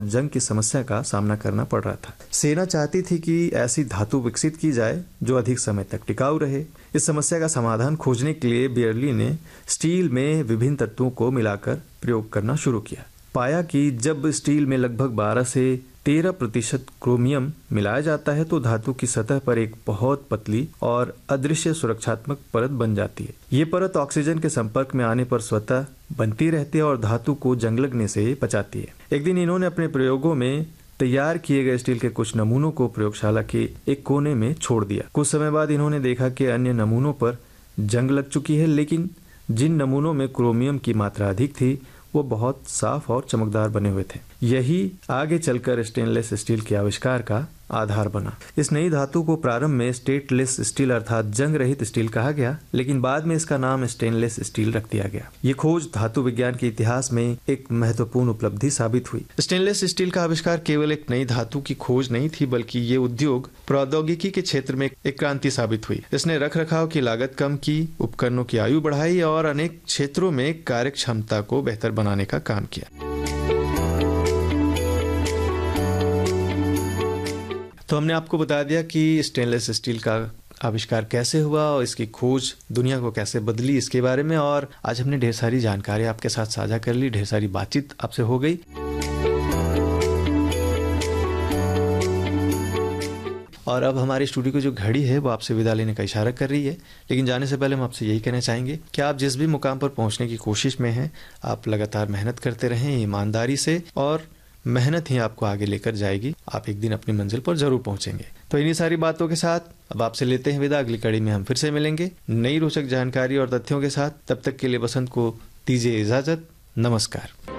जंग की समस्या का सामना करना पड़ रहा था। सेना चाहती थी कि ऐसी धातु विकसित की जाए जो अधिक समय तक टिकाऊ रहे। इस समस्या का समाधान खोजने के लिए बियरली ने स्टील में विभिन्न तत्वों को मिलाकर प्रयोग करना शुरू किया। पाया कि जब स्टील में लगभग 12 से 13% क्रोमियम मिलाया जाता है तो धातु की सतह पर एक बहुत पतली और अदृश्य सुरक्षात्मक परत बन जाती है। ये परत ऑक्सीजन के संपर्क में आने पर स्वतः बनती रहती है और धातु को जंग लगने से बचाती है। एक दिन इन्होंने अपने प्रयोगों में तैयार किए गए स्टील के कुछ नमूनों को प्रयोगशाला के एक कोने में छोड़ दिया। कुछ समय बाद इन्होंने देखा कि अन्य नमूनों पर जंग लग चुकी है, लेकिन जिन नमूनों में क्रोमियम की मात्रा अधिक थी वो बहुत साफ और चमकदार बने हुए थे। यही आगे चलकर स्टेनलेस स्टील के आविष्कार का आधार बना। इस नई धातु को प्रारंभ में स्टेटलेस स्टील अर्थात जंग रहित स्टील कहा गया, लेकिन बाद में इसका नाम स्टेनलेस स्टील रख दिया गया। ये खोज धातु विज्ञान के इतिहास में एक महत्वपूर्ण उपलब्धि साबित हुई। स्टेनलेस स्टील का आविष्कार केवल एक नई धातु की खोज नहीं थी, बल्कि ये उद्योग प्रौद्योगिकी के क्षेत्र में एक क्रांति साबित हुई। इसने रख रखाव की लागत कम की, उपकरणों की आयु बढ़ाई और अनेक क्षेत्रों में कार्य क्षमता को बेहतर बनाने का काम किया। तो हमने आपको बता दिया कि स्टेनलेस स्टील का आविष्कार कैसे हुआ और इसकी खोज दुनिया को कैसे बदली इसके बारे में, और आज हमने ढेर सारी जानकारी आपके साथ साझा कर ली, ढेर सारी बातचीत आपसे हो गई। और अब हमारे स्टूडियो की जो घड़ी है वो आपसे विदा लेने का इशारा कर रही है, लेकिन जाने से पहले हम आपसे यही कहना चाहेंगे कि आप जिस भी मुकाम पर पहुंचने की कोशिश में हैं, आप लगातार मेहनत करते रहें ईमानदारी से, और मेहनत ही आपको आगे लेकर जाएगी। आप एक दिन अपनी मंजिल पर जरूर पहुंचेंगे। तो इन्हीं सारी बातों के साथ अब आपसे लेते हैं विदा। अगली कड़ी में हम फिर से मिलेंगे नई रोचक जानकारी और तथ्यों के साथ। तब तक के लिए बसंत को दीजिए इजाजत। नमस्कार।